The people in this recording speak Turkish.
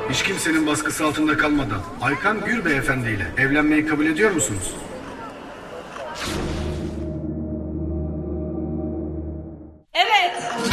Hiç kimsenin baskısı altında kalmadan Aykan Gür Beyefendi ile evlenmeyi kabul ediyor musunuz? Evet.